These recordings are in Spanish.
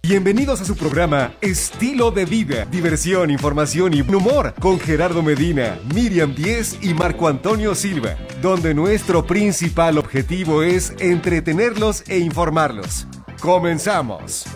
Bienvenidos a su programa Estilo de Vida, diversión, información y humor con Gerardo Medina, Miriam Díez y Marco Antonio Silva, donde nuestro principal objetivo es entretenerlos e informarlos. ¡Comenzamos!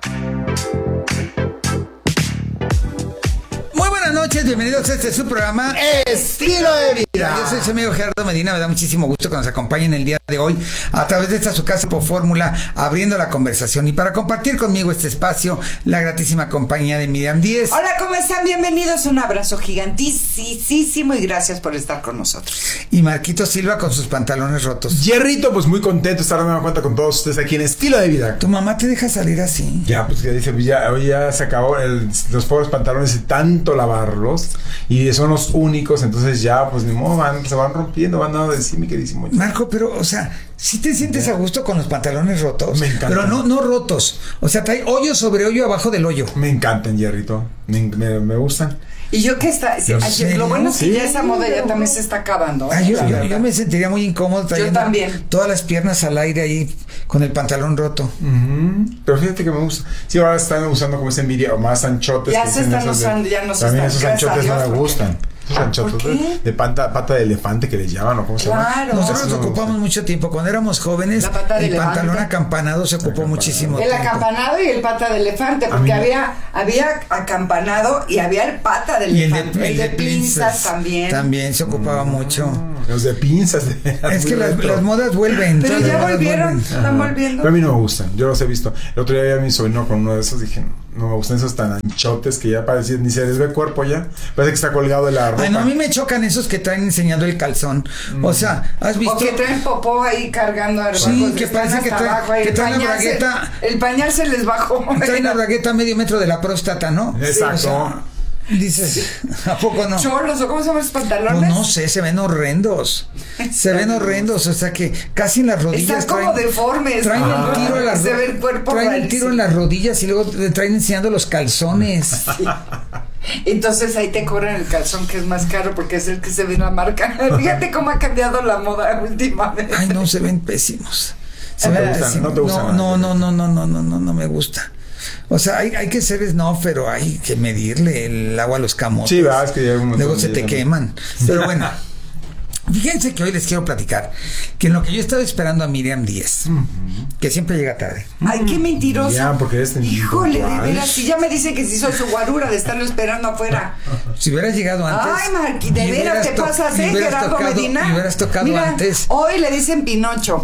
Buenas noches, bienvenidos a este su programa Estilo de Vida. Yo soy su amigo Gerardo Medina, me da muchísimo gusto que nos acompañen el día de hoy a través de esta su casa por Fórmula, abriendo la conversación y para compartir conmigo este espacio, la gratísima compañía de Miriam Díez. Hola, ¿cómo están? Bienvenidos, un abrazo gigantísimo y gracias por estar con nosotros. Y Marquito Silva con sus pantalones rotos. Jerrito, pues muy contento de estar dando cuenta con todos ustedes aquí en Estilo de Vida. ¿Tu mamá te deja salir así? Ya, pues que dice, pues ya, hoy ya se acabó los pobres pantalones y tanto lavarlos y son los únicos, entonces ya, pues ni modo, se van rompiendo, van dando de sí, mi queridísimo. Marco, pero, o sea, ¿sí te sientes a gusto con los pantalones rotos? Me encanta. Pero no rotos, o sea, trae hoyo sobre hoyo abajo del hoyo. Me encantan, Jerrito, me gustan. Y yo que está, lo bueno es que ya esa moda ya también se está acabando. Yo me sentiría muy incómodo trayendo todas las piernas al aire ahí con el pantalón roto. Pero fíjate que me gusta. Sí, ahora están usando como ese media o más anchotes. Ya se están usando, ya no se están. También esos anchotes no me gustan. Esos anchotes de pata de elefante que les llaman, ¿o cómo se llama? Nosotros ocupamos mucho tiempo. Cuando éramos jóvenes, el pantalón acampanado se ocupó muchísimo tiempo. El acampanado y el pata de elefante, porque había acampanado y había el pata de elefante. Y el de pinzas también. También se ocupaba mucho. Los de pinzas. Es que las modas vuelven. Pero ya volvieron, están volviendo. Pero a mí no me gustan, yo los he visto. El otro día vi a mi sobrino con uno de esos, dije, no me gustan esos tan anchotes que ya parecen, ni se les ve el cuerpo ya. Parece que está colgado de la ropa. Ay, no, a mí me chocan esos que traen enseñando el calzón. O sea, ¿has visto? O que traen popó ahí cargando a sí, que parece que traen la bragueta. El pañal se les bajó. Traen la bragueta a medio metro de la próstata, ¿no? Exacto. Sí, o sea, dices, ¿a poco no? ¿Cholos o cómo se llaman los pantalones? Pues no sé, se ven horrendos. Se ven horrendos, o sea que casi en las rodillas. Están como deformes. Traen el tiro en las se ve el cuerpo traen el tiro en las rodillas y luego le traen enseñando los calzones. Sí. Entonces ahí te cobran el calzón que es más caro porque es el que se ve en la marca. Fíjate cómo ha cambiado la moda últimamente. Ay, no, se ven pésimos. No te gustan. No me gusta. O sea, hay que ser snob, pero hay que medirle el agua a los camotes. Sí, es que luego se te queman. Pero bueno, fíjense que hoy les quiero platicar que en lo que yo estaba esperando a Miriam Díez, que siempre llega tarde. Ay, qué mentiroso. Ya, porque eres híjole, de veras, si ya me dice que si soy su guarura de estarlo esperando afuera. Si hubieras llegado antes. Ay, Marqui, de veras te pasas, Gerardo Medina. Y hubieras tocado antes. Hoy le dicen Pinocho.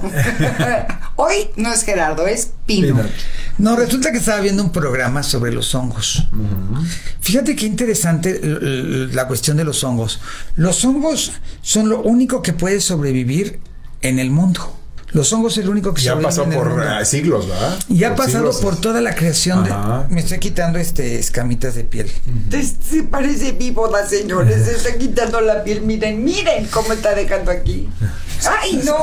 Hoy no es Gerardo, es Pino. No, resulta que estaba viendo un programa sobre los hongos. Fíjate qué interesante la cuestión de los hongos. Los hongos son lo único que puede sobrevivir en el mundo. Los hongos es el único que ya sobrevive pasó en el por mundo. Siglos, ¿verdad? Y ha pasado por toda la creación de... Me estoy quitando escamitas de piel. Se parece víbora, señores. Se está quitando la piel. Miren cómo está dejando aquí. ¡Ay, no!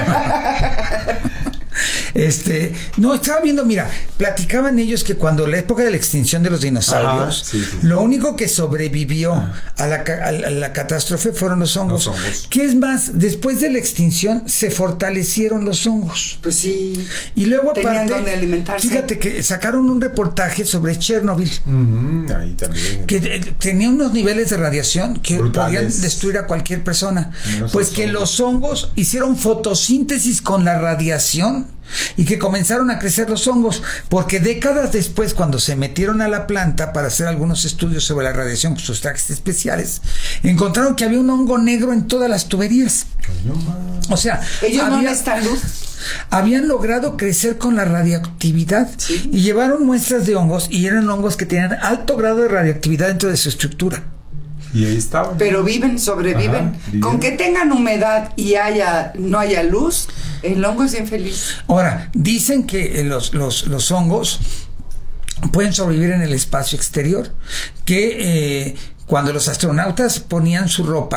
No, estaba viendo, mira, platicaban ellos que cuando la época de la extinción de los dinosaurios, lo único que sobrevivió a la catástrofe fueron los hongos. ¿Qué es más? Después de la extinción se fortalecieron los hongos. Pues sí. Y luego tenían donde alimentarse. Fíjate que sacaron un reportaje sobre Chernobyl. Ahí también. Que tenía unos niveles de radiación que brutales. podían destruir a cualquier persona. Pues que los hongos hicieron fotosíntesis con la radiación y que comenzaron a crecer los hongos, porque décadas después, cuando se metieron a la planta para hacer algunos estudios sobre la radiación con sus trajes especiales, encontraron que había un hongo negro en todas las tuberías. O sea, ellos no necesitan luz. Habían logrado crecer con la radioactividad y llevaron muestras de hongos y eran hongos que tenían alto grado de radioactividad dentro de su estructura. Y ahí estaban. Pero sobreviven. Con que tengan humedad y no haya luz, el hongo es infeliz. Ahora, dicen que los hongos pueden sobrevivir en el espacio exterior, que cuando los astronautas ponían su ropa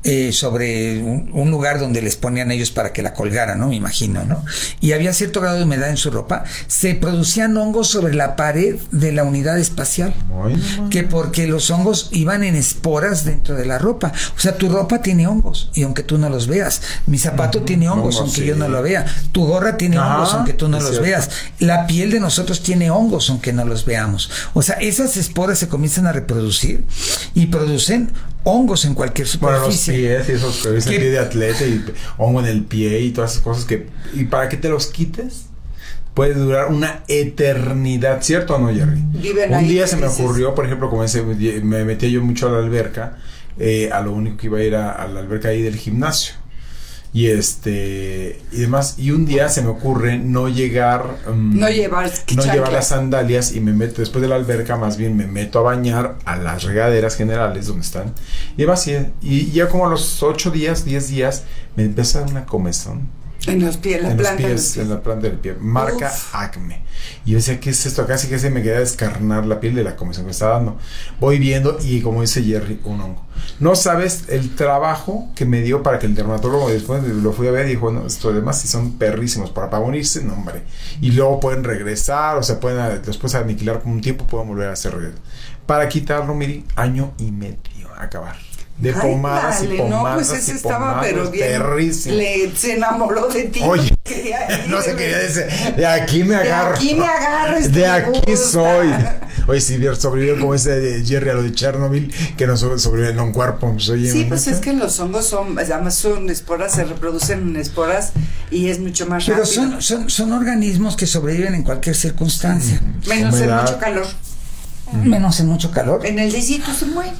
sobre un lugar donde les ponían ellos para que la colgaran, ¿no? Me imagino, ¿no? Y había cierto grado de humedad en su ropa, se producían hongos sobre la pared de la unidad espacial. Que porque los hongos iban en esporas dentro de la ropa. O sea, tu ropa tiene hongos, y aunque tú no los veas. Mi zapato tiene hongos, aunque yo no lo vea. Tu gorra tiene hongos, aunque tú no los veas. La piel de nosotros tiene hongos, aunque no los veamos. O sea, esas esporas se comienzan a reproducir y producen hongos en cualquier superficie. Bueno, los pies y esos que ves el pie de atleta y hongo en el pie y todas esas cosas que... Y para que te los quites, puede durar una eternidad, ¿cierto o no, Jerry? Un día se me ocurrió, por ejemplo, como me metía yo mucho a la alberca, a lo único que iba a ir a la alberca ahí del gimnasio. Y y demás, y un día se me ocurre no llevar las sandalias y me meto después de la alberca, más bien me meto a bañar a las regaderas generales donde están, y demás, y ya como a los 8 días, 10 días me empieza a dar una comezón en los pies, en la planta del pie, marca Acme. Y yo decía, ¿qué es esto? Casi que se me queda descarnar la piel de la comezón que me está dando. Voy viendo y, como dice Jerry, un hongo. No sabes el trabajo que me dio para que el dermatólogo, después lo fui a ver y dijo, no, esto además si son perrísimos para unirse, no, hombre. Y luego pueden regresar, o sea, pueden después aniquilar con un tiempo, pueden volver a hacer regreso. Para quitarlo, mire, 1 año y medio a acabar. De pomadas y pomadas. No, pues ese estaba, pero bien. Perrísimo. Se enamoró de ti. Oye, no se quería decir, de aquí me agarro. De aquí me agarro. De aquí soy. Oye, si sobrevivió como ese de Jerry a lo de Chernobyl, que no sobrevive en un cuerpo. Pues, oye, sí, pues es que los hongos además son esporas, se reproducen en esporas y es mucho más rápido. Pero son organismos que sobreviven en cualquier circunstancia. Menos en mucho calor. Menos en mucho calor. En el desierto se mueren.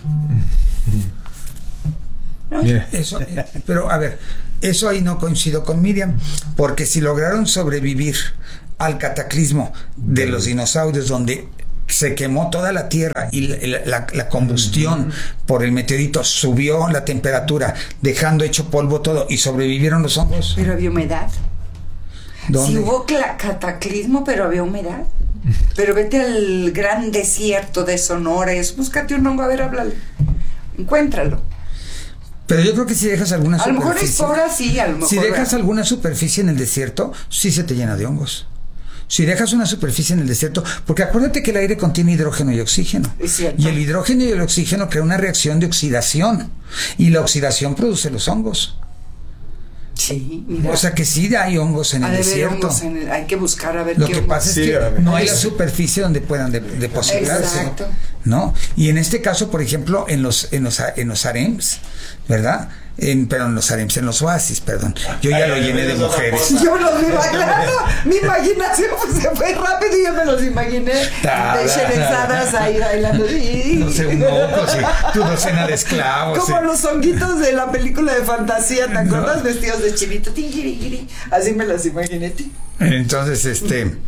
Eso, pero a ver, eso ahí no coincido con Miriam, porque si lograron sobrevivir al cataclismo de los dinosaurios, donde se quemó toda la tierra y la combustión por el meteorito subió la temperatura, dejando hecho polvo todo, y sobrevivieron los hongos. Pero había humedad. ¿Dónde? Sí hubo cataclismo, pero había humedad. Pero vete al gran desierto de Sonora, búscate un hongo, a ver, háblale, encuéntralo. Pero yo creo que si dejas alguna superficie, a lo mejor esporas, sí, a lo mejor. Si dejas alguna superficie en el desierto, sí se te llena de hongos. Si dejas una superficie en el desierto, porque acuérdate que el aire contiene hidrógeno y oxígeno. Es cierto. Y el hidrógeno y el oxígeno crean una reacción de oxidación. Y la oxidación produce los hongos. Sí, mira. O sea que sí hay hongos en el desierto. Hay que buscar a ver Lo qué que hongos. pasa es que no hay la superficie donde puedan depositarse. Exacto. ¿No? Y en este caso, por ejemplo, en los harems, ¿verdad? En los oasis, perdón. Yo ya lo llené de mujeres. Yo los imaginando, mi imaginación se fue rápido y yo me los imaginé desherezadas ahí bailando. Los eunucos y tu docena de esclavos. Como los honguitos de la película de fantasía, ¿te acuerdas? ¿No? Vestidos de chinito. Así me los imaginé. Entonces,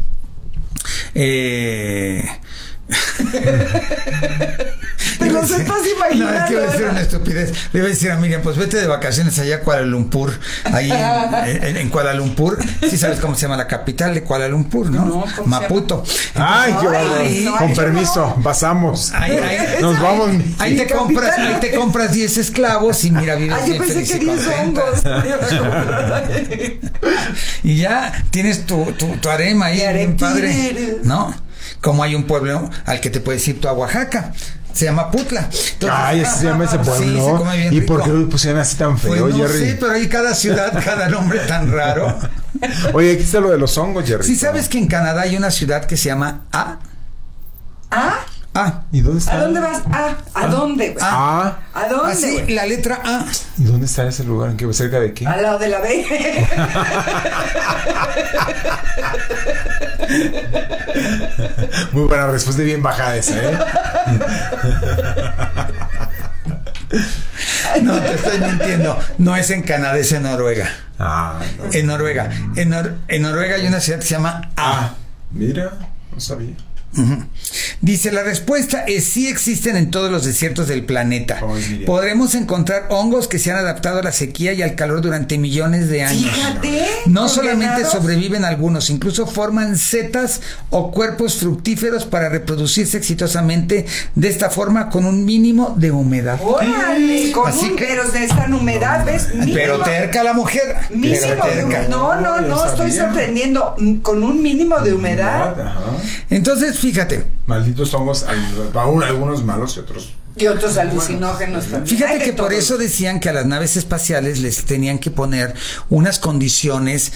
Te los estás imaginando. No, es que iba a decir una estupidez. Le iba a decir a Miriam, pues vete de vacaciones allá a Kuala Lumpur. Ahí en Kuala Lumpur. Sí sabes cómo se llama la capital de Kuala Lumpur, ¿no? No, Maputo. Ay, qué bárbaro. Con permiso, pasamos. Nos vamos. Ahí te compras 10 esclavos y mira, vives bien feliz y contenta. Y ya tienes tu harem ahí, bien padre, ¿no? Como hay un pueblo al que te puedes ir tú a Oaxaca, se llama Putla. Entonces, se llama ese pueblo. Sí, se come bien. ¿Y por qué lo pusieron así tan feo, pues no Jerry? sé, pero hay cada ciudad, cada nombre tan raro. Oye, aquí está lo de los hongos, Jerry. Sí, sabes que en Canadá hay una ciudad que se llama A. ¿Ah? A. ¿Y dónde está? ¿A dónde vas? ¿A dónde, güey? ¿A dónde? Así, la letra A. ¿Y dónde está ese lugar? ¿En qué? ¿Cerca de qué? Al lado de la B. Muy buena respuesta y bien bajada esa, ¿eh? No, te estoy mintiendo. No es en Canadá, es en Noruega. No. En Noruega. En Noruega hay una ciudad que se llama A. Mira, no sabía. Dice, la respuesta es sí, existen en todos los desiertos del planeta. Podremos encontrar hongos que se han adaptado a la sequía y al calor durante millones de años. Fíjate. No solamente sobreviven algunos, incluso forman setas o cuerpos fructíferos para reproducirse exitosamente de esta forma con un mínimo de humedad. ¡Órale! Pero de esta humedad, ¿ves? Mínimo, pero terca la mujer. Mínimo terca. No, estoy sorprendiendo. Con un mínimo de humedad. Entonces, fíjate. Malditos hongos, algunos malos y otros alucinógenos también. Fíjate que por eso decían que a las naves espaciales les tenían que poner unas condiciones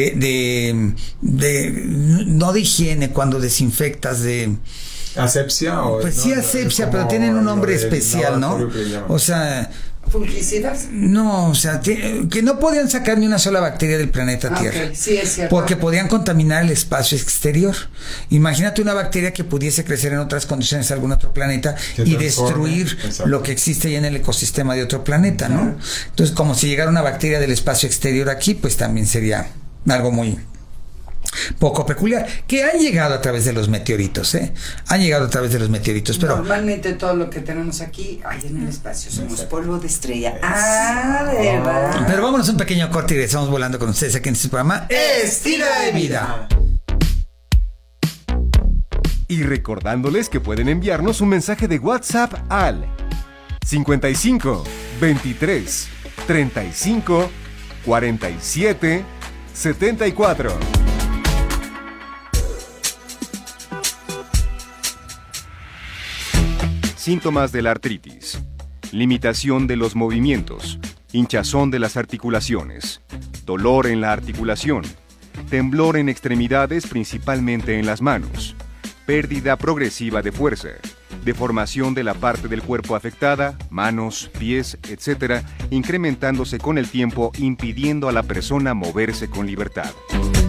no de higiene cuando desinfectas, de asepsia o pues sí, asepsia, pero tienen un nombre especial, ¿no? O sea, ¿fungicidas? No, o sea, que no podían sacar ni una sola bacteria del planeta Tierra. Okay, sí, es cierto. Porque podían contaminar el espacio exterior. Imagínate una bacteria que pudiese crecer en otras condiciones en algún otro planeta y destruir lo que existe ahí en el ecosistema de otro planeta, ¿no? Entonces, como si llegara una bacteria del espacio exterior aquí, pues también sería algo muy poco peculiar, que han llegado a través de los meteoritos, han llegado a través de los meteoritos, pero normalmente todo lo que tenemos aquí en el espacio somos polvo de estrella. De verdad. Pero vámonos a un pequeño corte y regresamos volando con ustedes aquí en este programa Estilo de Vida. Y recordándoles que pueden enviarnos un mensaje de WhatsApp al 55 23 35 47 74. Síntomas de la artritis: limitación de los movimientos, hinchazón de las articulaciones, dolor en la articulación, temblor en extremidades, principalmente en las manos, pérdida progresiva de fuerza, deformación de la parte del cuerpo afectada, manos, pies, etc., incrementándose con el tiempo, impidiendo a la persona moverse con libertad.